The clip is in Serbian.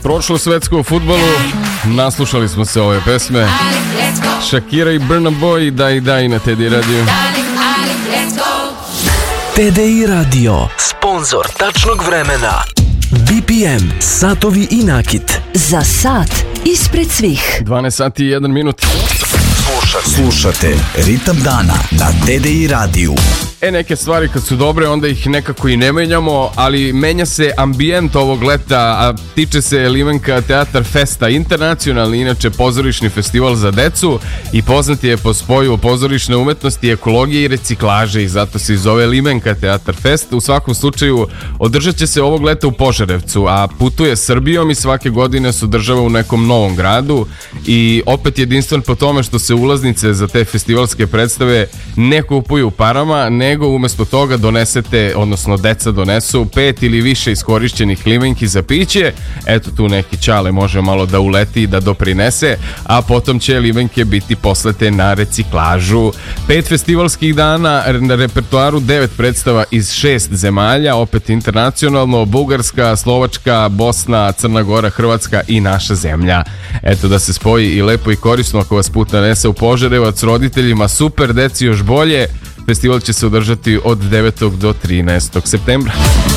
prošlo svetsko u fudbalu, naslušali smo se ove pesme. Shakira i Burna Boy, daj na TDI Radio. TDI Radio, sponzor tačnog vremena. BPM, satovi i nakit. Za sat ispred svih. 12 sati i 1 minut. Slušate Ritam dana na TDI radiju. Neke stvari kad su dobre, onda ih nekako i ne menjamo, ali menja se ambijent ovog leta, a tiče se Limenka Teatar Festa, internacionalni, inače pozorišni festival za decu i poznat je po spoju pozorišne umetnosti, ekologije i reciklaže i zato se zove Limenka Teatar Fest. U svakom slučaju održat će se ovog leta u Požarevcu, a putuje Srbijom i svake godine se održava u nekom novom gradu i opet jedinstven po tome što se ulaznice za te festivalske predstave ne kupuju parama, nego umesto toga donesete, odnosno deca donesu 5 ili više iskorišćenih limenki za piće. Eto tu neki čale može malo da uleti i da doprinese, a potom će limenke biti poslate na reciklažu. 5 festivalskih dana, na repertoaru 9 predstava iz 6 zemalja, opet internacionalno, Bugarska, Slovačka, Bosna, Crna Gora, Hrvatska i naša zemlja. Eto da se spoji i lepo i korisno ako vas put nanese u Požarevac, roditeljima super, deci još bolje. Festival će se održati od 9. do 13. septembra.